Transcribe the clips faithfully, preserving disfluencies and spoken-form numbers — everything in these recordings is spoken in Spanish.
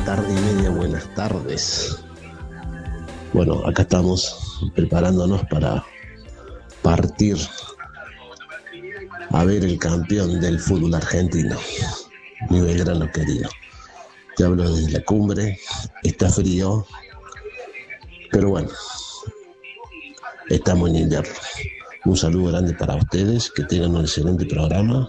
tarde y media, buenas tardes. Bueno, acá estamos preparándonos para partir a ver el campeón del fútbol argentino, mi Belgrano querido. Te hablo desde la cumbre, está frío, pero bueno, estamos en invierno. Un saludo grande para ustedes, que tengan un excelente programa.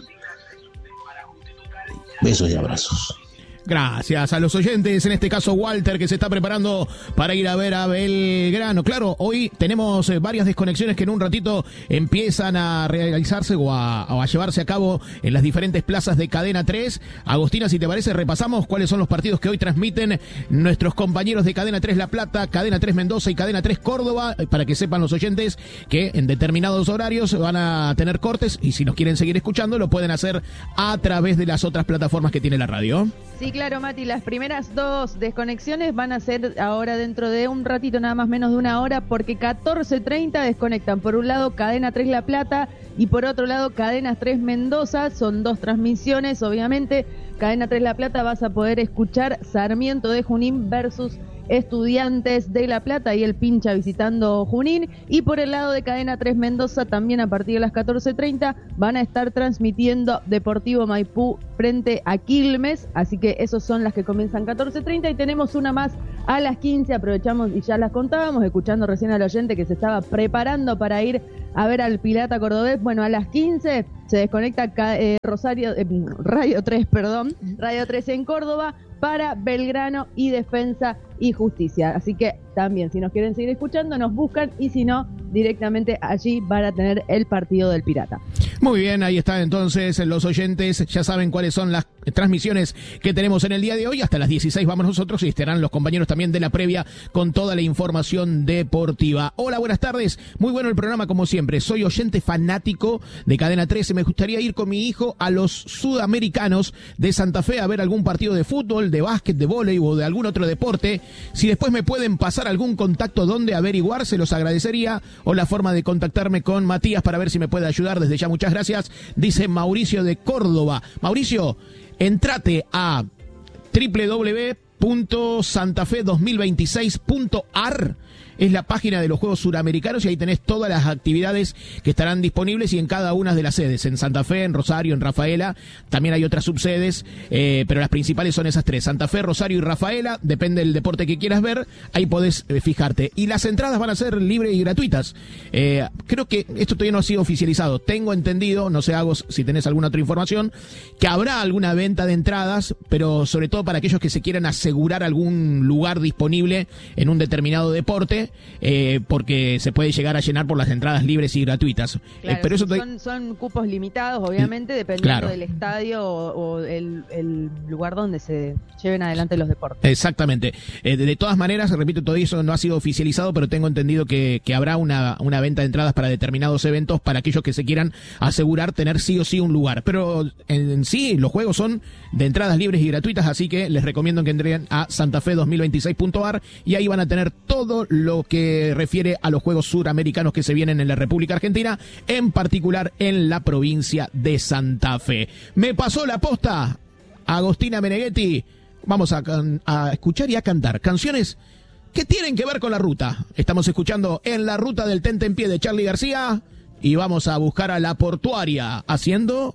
Besos y abrazos. Gracias a los oyentes, en este caso Walter, que se está preparando para ir a ver a Belgrano. Claro, hoy tenemos eh, varias desconexiones que en un ratito empiezan a realizarse o a, o a llevarse a cabo en las diferentes plazas de Cadena tres. Agostina, si te parece, repasamos cuáles son los partidos que hoy transmiten nuestros compañeros de Cadena tres La Plata, Cadena tres Mendoza y Cadena tres Córdoba, para que sepan los oyentes que en determinados horarios van a tener cortes y si nos quieren seguir escuchando lo pueden hacer a través de las otras plataformas que tiene la radio. Sí, claro, Mati, las primeras dos desconexiones van a ser ahora dentro de un ratito, nada más menos de una hora, porque catorce treinta desconectan. Por un lado, Cadena tres La Plata y por otro lado, Cadena tres Mendoza. Son dos transmisiones, obviamente. Cadena tres La Plata vas a poder escuchar Sarmiento de Junín versus Estudiantes de La Plata y el Pincha visitando Junín. Y por el lado de Cadena tres Mendoza, también a partir de las catorce treinta, van a estar transmitiendo Deportivo Maipú frente a Quilmes. Así que esos son las que comienzan catorce treinta y tenemos una más a las quince. Aprovechamos y ya las contábamos, escuchando recién al oyente que se estaba preparando para ir a ver al Pirata Cordobés. Bueno, a las quince se desconecta eh, Rosario, eh, Radio tres, perdón, Radio tres en Córdoba para Belgrano y Defensa y Justicia. Así que también, si nos quieren seguir escuchando, nos buscan y si no, directamente allí van a tener el partido del Pirata. Muy bien, ahí están entonces los oyentes, ya saben cuáles son las transmisiones que tenemos en el día de hoy. Hasta las dieciséis vamos nosotros y estarán los compañeros también de la previa con toda la información deportiva. Hola, buenas tardes, muy bueno el programa como siempre. Soy oyente fanático de Cadena trece, me gustaría ir con mi hijo a los Sudamericanos de Santa Fe a ver algún partido de fútbol, de básquet, de vóley o de algún otro deporte. Si después me pueden pasar algún contacto donde averiguar, se los agradecería, o la forma de contactarme con Matías para ver si me puede ayudar. Desde ya muchas gracias, dice Mauricio de Córdoba. Mauricio, entrate a doble u doble u doble u punto santafe dos mil veintiséis punto a r. Es la página de los Juegos Suramericanos y ahí tenés todas las actividades que estarán disponibles y en cada una de las sedes, en Santa Fe, en Rosario, en Rafaela, también hay otras subsedes, eh, pero las principales son esas tres, Santa Fe, Rosario y Rafaela, depende del deporte que quieras ver, ahí podés eh, fijarte. Y las entradas van a ser libres y gratuitas. Eh, creo que esto todavía no ha sido oficializado, tengo entendido, no sé, Agos, si tenés alguna otra información, que habrá alguna venta de entradas, pero sobre todo para aquellos que se quieran asegurar algún lugar disponible en un determinado deporte, Eh, porque se puede llegar a llenar por las entradas libres y gratuitas. Claro, eh, pero eso son, son cupos limitados, obviamente, dependiendo claro. del estadio o, o el, el lugar donde se lleven adelante los deportes. Exactamente. Eh, de, de todas maneras, repito, todo eso no ha sido oficializado, pero tengo entendido que, que habrá una, una venta de entradas para determinados eventos para aquellos que se quieran asegurar tener sí o sí un lugar. Pero en, en sí, los juegos son de entradas libres y gratuitas, así que les recomiendo que entren a santafe dos mil veintiséis punto a r y ahí van a tener todo lo que refiere a los Juegos Suramericanos que se vienen en la República Argentina, en particular en la provincia de Santa Fe. Me pasó la posta, Agostina Meneghetti. Vamos a, a escuchar y a cantar canciones que tienen que ver con la ruta. Estamos escuchando En la Ruta del Tentempié de Charly García y vamos a buscar a La Portuaria haciendo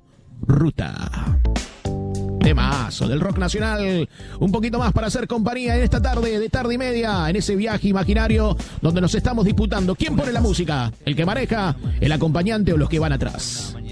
Ruta. Temazo del rock nacional, un poquito más para hacer compañía en esta tarde de tarde y media, en ese viaje imaginario donde nos estamos disputando quién pone la música, el que maneja, el acompañante o los que van atrás.